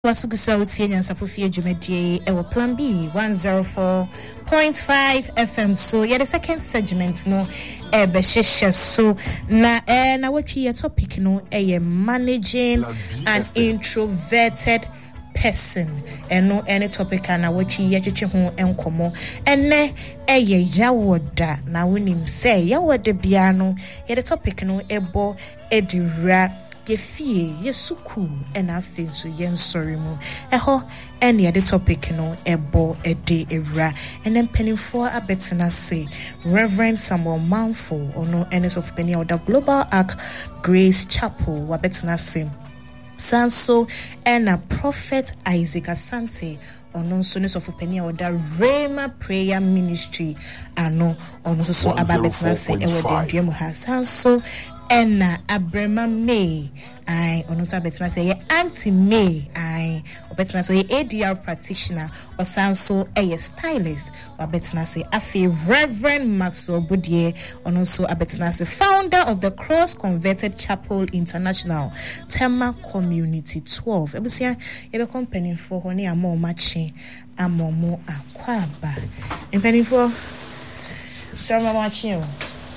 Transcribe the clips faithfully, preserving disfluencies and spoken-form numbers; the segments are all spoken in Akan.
Wasugusa utie Sapofia Jumedie ewo Plan B one oh four point five F M. So yeah, the second segment no e be sheshe so na eh na watwi your topic no eh managing an introverted person. And no any topic na watwi ye twetwe ho enkomo enne eh yawoda na wonim say yawoda bia no ye the topic no ebo edira Gefie yesuku ena afenso yen sorry mu eho ene the topic no ebo ede ewra enen penifo abetena say Reverend Samuel Manfo ono enes of Penny of the Global Ark Grace Chapel wabetena say Sanso ena Prophet Isaac Asante ono so news of Penny of the Rhema Prayer Ministry ano ono so so abetena say ewo de dwem ha Sanso Enna Abrema May I ono so betina say Auntie May I betina say A D R practitioner or sanso a stylist or betina say afi Reverend Maxwell Budie ono so betina say founder of the Cross Converted Chapel International Tema Community twelve ebusia ye be company for honi amo machi amomo akwaba company for sir mama machi o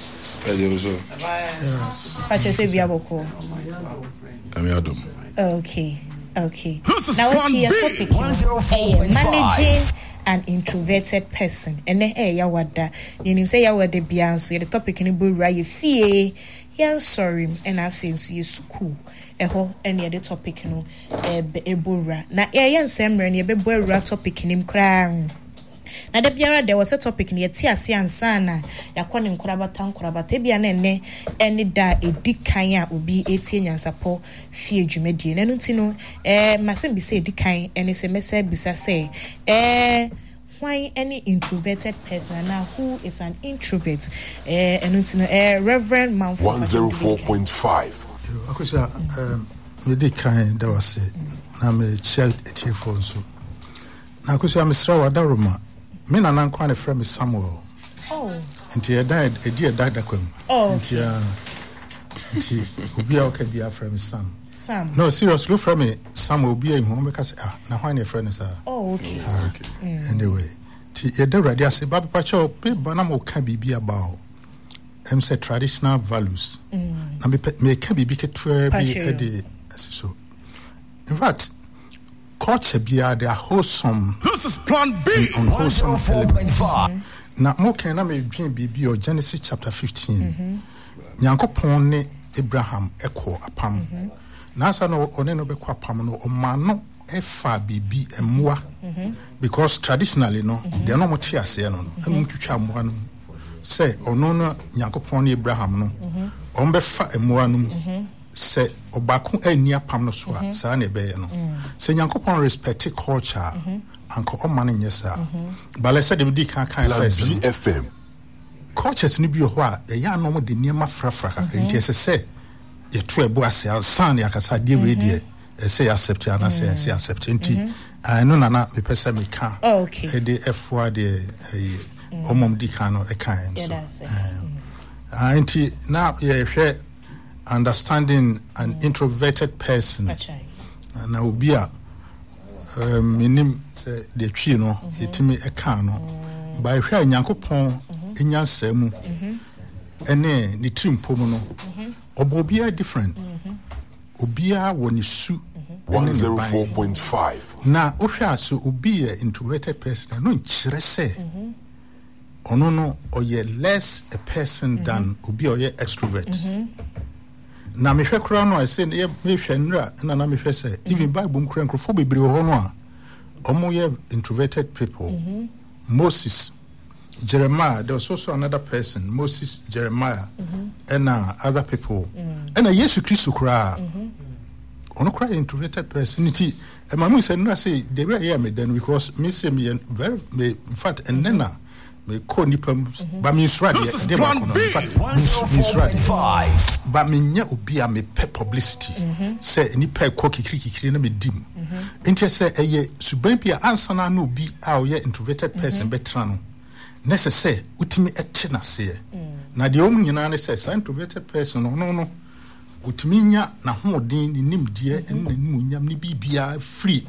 Okay, okay. Now what's your topic? Hey, managing an introverted person. And then hey, ya wada. You say ya wada bianso. The topic ni bu ra you fie. Ya sorry, and I feel so you cool. Eho any other topic no e e bu ra. Na ya yan semre ni e be bu ra topic ni mkra. Na de biara there was a topic near Tiasi and Sana, Yakon Kurabatan Kurabate Bian ene any da a dick kaya will be eighteen and support fear Jumedian. And Untino, eh, mustn't be say decay and it's a message bisa say, eh, why any introverted person now who is an introvert, eh, and Untino, eh, Reverend Mount one oh four point five. Akusha, um, me decay, there was it. Now me child a tear for so. Now, Akusha, Mister Wadaruma. Me na nan kwa ne frɛ me Samuel. Oh. Nti e died e dia died akwam. Oh. Nti a nti obi a oka bia frɛ me Sam. Sam. No, seriously frɛ me Samuel obi a hu me ka say ah na hwan ne frɛ ne sa. Oh, okay. Ah, okay. Mm. Anyway, ti e da radio say ba pa cho pe ba na mo ka bibi about. Em say traditional values. Mm. Na me me ka bibi ke twa bi e de so. In fact, culture bia they are wholesome. This is Plan B one oh four point five. Now, more can I me dream B or Genesis chapter fifteen. Nyankopon ne Abraham echo apam. Na sa no one no be kwa apam no o ma no e fa bibi emwa. Because traditionally no they no motia ase no no. Emu twitwa emwa no. Say ono no Nyankopon ne Abraham no. O mbe fa emwa no. Se obako ani apam no so a sa na be no se Nyankopon respect culture anko o man nyesa but let's say the di kan kan first F M cultures ni bi ho a e ya no mo de niema frafra ka nti se se ye to ebo ase san ya kasa de we de e se accept ana se se accept nti I no na na me pesa me kan okay e de efo de e omom di kan no e kan so ah nti na ye hwe understanding an mm. introverted person. Na obi a minim say the tree no etimi eka no ba hwe Nyankopon enyansa mu ene ni trimpo mu no obobi a different obi a woni su one oh four point five. Na ohwe so obi a introverted person no nkyere se ono no oye less a person mm-hmm. than obi oye extrovert. Mm-hmm. Na me hwe kra no I say me hwe nra na na me hwe say even Bible nkra nkrofo bebre ho no a omo ye introverted people. Mm-hmm. Moses, Jeremiah, there was also another person, Moses, Jeremiah, mm-hmm. and uh, other people. Mm-hmm. And uh, Jesus Christ kra. Mhm. Ono kra introverted personality. And my mom said no say they were here me then because me say me very me, in fact and then uh, me call nipam but me sure they Plan B one oh four point five. But me nya obi a me pe publicity say nipa ko kikiri kikiri na me dim nti say eye suban bia ansa na no bi a o ye introverted person betra no necessary utimi eche na se na de om nyina ne say introverted person no no no utimi nya na hoodin ni nimdie en na nimunyam ni bibia free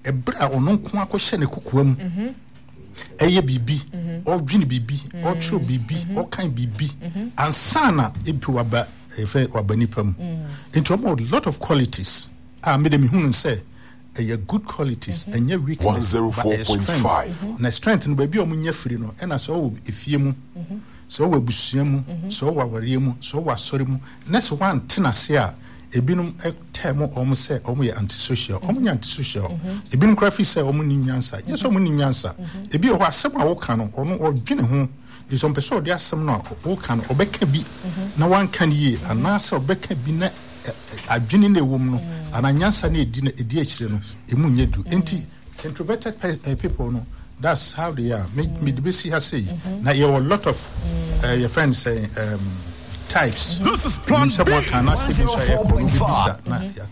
ebra ono nko akɔhye ne kokoam eye bibi o dwine bibi o tro bibi o kan bibi ansana ebi waba efe waba nipam into a lot of qualities ah me dem hu say a good qualities and your weakness one oh four point five na strength no baby o munya free no e na so efie mu so wa busua mu so wa ware mu so wa sori mu na so one tenase a ebinum term omo say omo ye antisocial omo nya antisocial ebinum craft say omo ni nyansa yes omo ni nyansa ebi o asem a wo kan no ono odwene ho is on person dey asem no wo kan obeka bi na wan kan yi anasa obeka bi na adwene na ewom no ananyansa na edi na edi akire no emu nyedu enti introverted people no that's how they are me me the basic has say na you a lot of uh, your friends say um types. This is Plan B one oh four point five.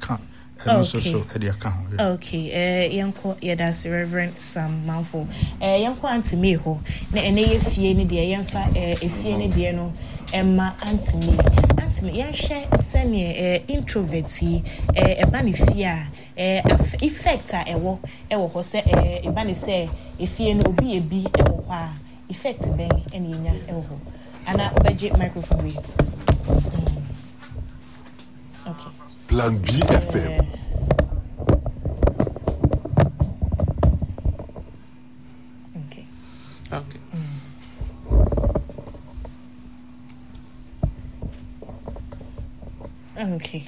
Okay. Okay. Eh, yanko yedas Reverend Sam Manfo. Eh, yanko antime ho. Na ene ye fie ni de yemfa eh efie ni de no emma antime. Antime yan hwe sene eh introverti eh eba ni fie a eh effect a ewo ewo ho se eh eba ni se efie no obi ebi ewo ho a effect ben ene nya ewo ho. Ana obeje microphone we. Mm. Okay. Plan B F M. Okay. Okay. Mm. Okay.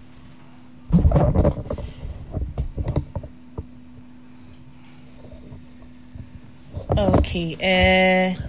Okay. Uh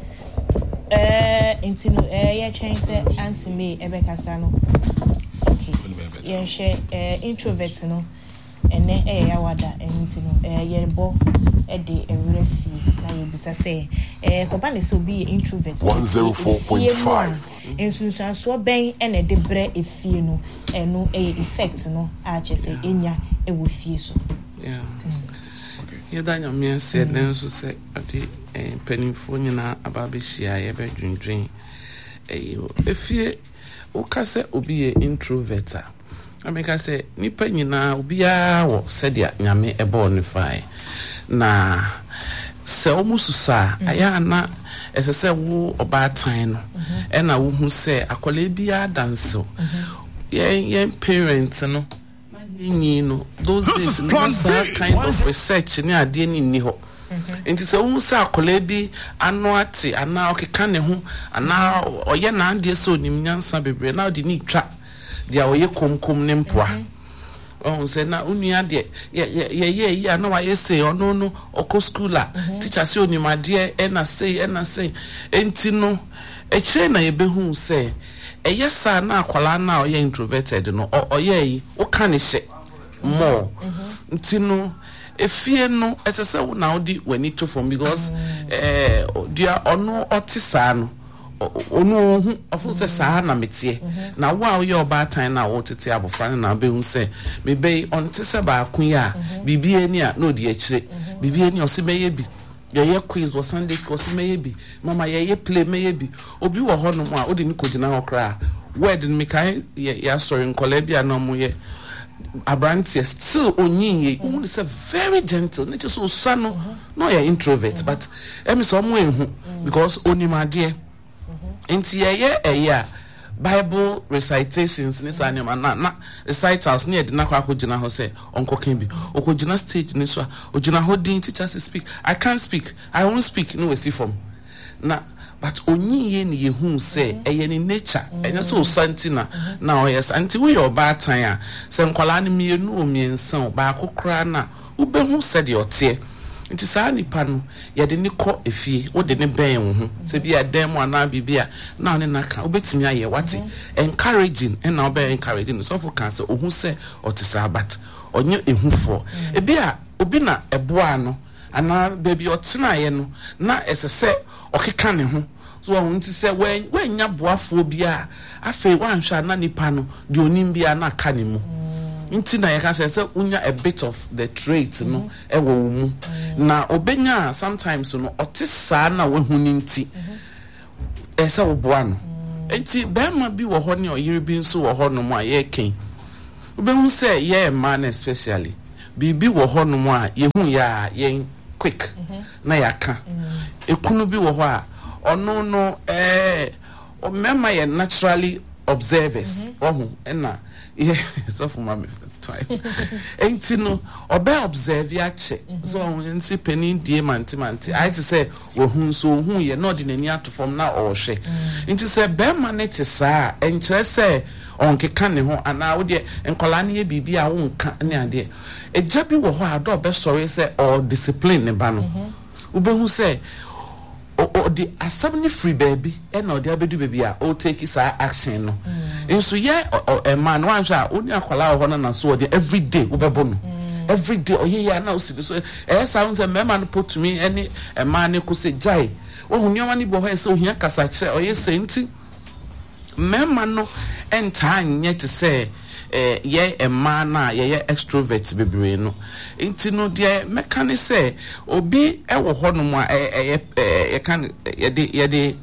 Uh, into no, uh, yeah, change the anti me, Ebeka Sano. Okay, yeah, share uh, introvert, no, and then eh, awada, and into no, uh, yeah, bo, a day, a refi, now you be say, eh, Kobani so be introvert. one oh four point five. And so, so bang and a debre if you know, and no a effect, no, I just say, in ya, it will feel so. Yeah. Yeah, Daniel me said, then so say, at the penny phone na ababeshia ye be dwendwen eyo efie wo ka se obi ye introvert a ameka se nipa nyina obi a wo sedia nyame ebo ne fai na se omususa aya na ese se wo obatan no e na wo hu se akola bia danso ye ye parents no manyi no those days no kind of research ni ade ni ni ho. Enti se wo sa akola bi ano ate ana okeka ne ho ana oye na ande so nim nyansa bebre na odi ni twa dia oye komkom ne mpoa on se na unua de ye ye ye ye ana wa ye say ono no oko school a teacher say onimade e na say e na say enti no e kire na ye behu say eye sa na akola na oye introverted no oye yi wo ka ne hye more enti no efie no esese wo na odi wani to from because eh dia ono otisa no onu hu ofo se saa na metie na wo a wo ye oba tan na wo tete abofra na be hu se me be on tese ba kun ya bibi ani a na odi akire bibi ani ose meye bi ye ye quiz wo Sunday school ose meye bi mama ye ye play meye bi obi wo ho no a odi ni kogina ho kra word me kan ya story nkola bia na mo ye Abrantia still onyi who is a very gentle nature so sano no ya introvert but emi so mo ehu because onimade enti ye ye ya Bible recitations ni sane ma na na recitals ni e de na kwa akogina ho say onko kan bi okogina stage ni so ogina ho din teachers speak I can't speak I won't speak no we see from na but onyi ye ni ye hu say eye ni nature enye so santina na oyes anti we your bad time a se nkwala ni mienu o miensan ba akokra na ubehu se de ote nti saa nipa no ye de ni kɔ efie wo de ne ben wo hu se bia dem ana bibia na one na ka obetimi aye wate encouraging and na obe encouraging so for can say ohu se otisa but onye ehufo e bia obi na eboa no ana baby otena ye no na esese okeka ne ho so won ti se wen wen nya boafo bia afi wan hwa na nipa no de onim bia na ka ne mu nti na ye ka se se unya a bit of the trait no e wo mu na obenya sometimes no otisa na we hu ni nti e se wo boa no nti be ma bi wo ho ne oyire bi nso wo ho no mu a ye ken obehu se ye man especially bibi wo ho no mu a yehu ya yen quick na yaka ekunu bi wo ho a ono no eh o mema ye naturally observers ohu na yeah so for my time enti no obe observe ya che so nti penin die manti manti I to say wo hu so hu ye no de nani atofom na o hwe enti say be ma ne te saa enkire say onkeka ne ho ana wo de enkola ne ye bibi a wo nka ne ade eja bi wo ho a do be sorry say or discipline ne ba no wo be hu say o the assembly free baby and no there bedu baby a o take his action no nso ye a man wan sha oni akwala ho na so de every day wo bebo no every day o ye ya na o si so e sound say me man put me any a man ko say jai wo hu nyoma ni bo ho say ohia kasa kire o ye say nti me man no enta anye te say eh ye a man na ye ye extrovert bebre no nti no de meka say obi e wo ho no mu eh eh kan ye de ye de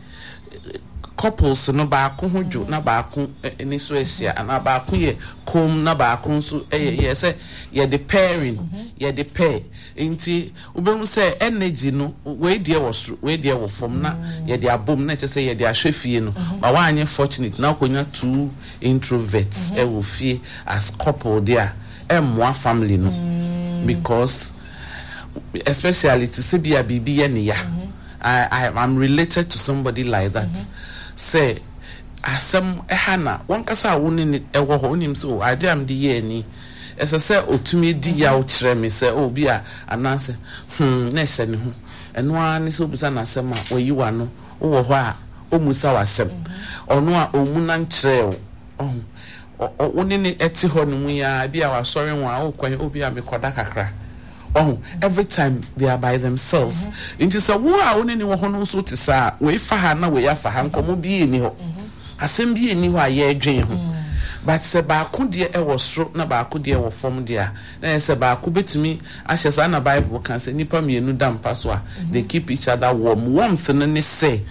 couples no ba ko hojo na ba ko ni so asia na ba ko ye kom na ba ko so eh ye say ye de pairing ye de pair nti obi say energy no we de wo so we de wo form na ye de abom na che say ye de ahwefie no ba wa anye fortunate na konya two introverts e wo fie as couple there e mo family no because especially to say be a bibi ye ne ya I, I I'm related to somebody like that. Mm-hmm. Say asem ehana one kasa woni ne ewo ho onim so ade am de ye ni ese say otumi di ya o kire me say obi a anase hmm na ese ne ho eno ani so bisa na asem a oyi wa no wo ho a omusa wasem ono a omuna nkire o oh woni ne eti ho no mu ya bi a wasori won a okwan obi a mekoda kakra. Oh, every time they are by themselves. Mm-hmm. It is a war only ni wohono so to say, we fa na we ya fa han komo bi eni ho. Asem bi eni ho aye dwen ho. But se ba ko de e wo soro na ba ko de e wo fom de a. Na se ba ko betumi ahye sa na Bible kan say nipa mienu da mpa so a they keep each other warm. Warmth no ne say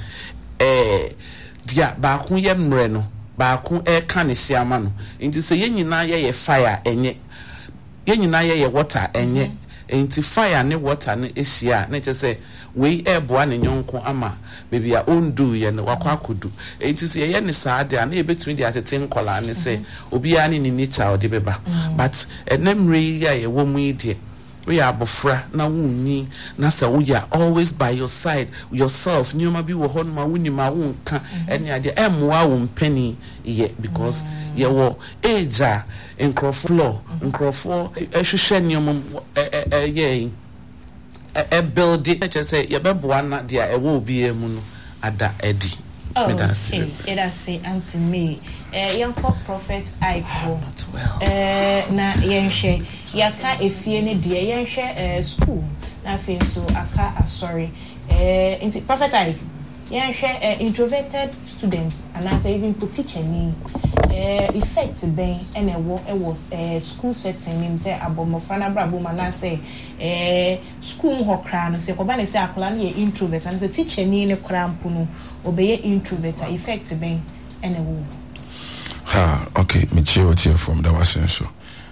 eh dia ba ko ye mre no, ba ko e ka ne siama no. Nti se ye nyina ye ye fire enye. Ye nyina ye ye water enye. Enti fire ne water ne ehia na che say we eboa ne nyonko ama baby a ondu ye ne wakwa kodu enti se ye ne saade a na ebetumi de atete nkola ne say obi a ne ni nature ode beba but enemre ya ye wo mu ide we are bofra na wunni na say we are always by your side yourself nyoma bi wo hon ma wuni ma wonka ene ade emwa wo mpani ye because ye wo age a nkrofo nkrofo ehwehwe nyoma eh eh a build it just say you beboa na dia e wo obi emu no ada edi me da say it I say anti me eh young prophet Aiko eh na yenhwe yaka efie ne dia yenhwe eh school na fe so aka asori eh inti prophet Aiko yenhwe eh, introverted students and as even put teacher ni eh effect ben and e wo e was eh school setting him say abomofra na brabo man say eh school ho kra no say ko ba na say akola na introvert and say teacher ni ne kra mpo no obeye introvert effect ben and e wo ha okay me chill from that was so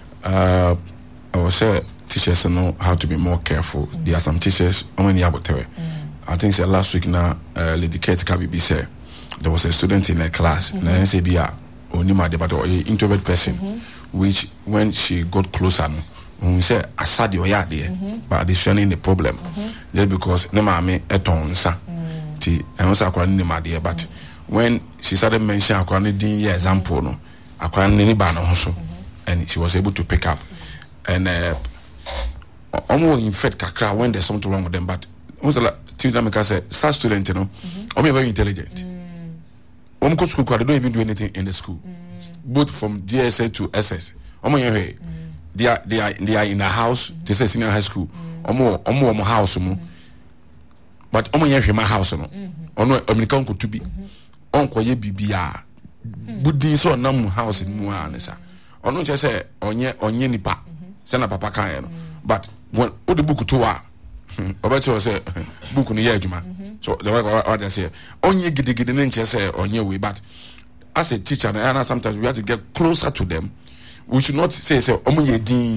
uh I was say teachers know how to be more careful. Mm-hmm. There are some teachers only able to I think say last week now uh, Lady Kate Kabibi said there was a student in a class mm-hmm. na N C B A onima de but an introvert person mm-hmm. which when she got closer no when we say asadi oya there but they showing the problem mm-hmm. just because ne ma me eton nsa ti and also akwa ne ma there but mm-hmm. when she started mentioning akwa ne din ye example no akwa ne ni ba no so and she was able to pick up and uh almost in fact kakra when there's something wrong with them but also like student make say such student you know mm-hmm. are very intelligent mm. um go school they don't even do anything in the school mm. both from D S A to S S um mm. they are they are they are in a house mm-hmm. they say senior high school um um um house um but um yen my house no ono american ko to be onko ye bibia budi so nam house mu anisa ono che say onye onye nipa say na papa kan no but when o the book to wa about you say book no ye adwuma so the way what I say onye gidigidi ne nche say onye we but as a teacher and sometimes we have to get closer to them. We should not say say omo ye din